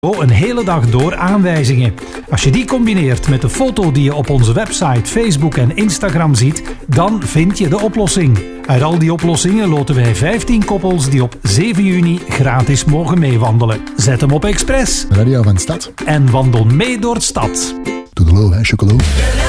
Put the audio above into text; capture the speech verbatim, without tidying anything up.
een hele dag door aanwijzingen. Als je die combineert met de foto die je op onze website, Facebook en Instagram ziet, dan vind je de oplossing. Uit al die oplossingen loten wij vijftien koppels die op zeven juni gratis mogen meewandelen. Zet hem op Express. Radio van Stad. En wandel mee door de stad. Toedelo, hè, chocola.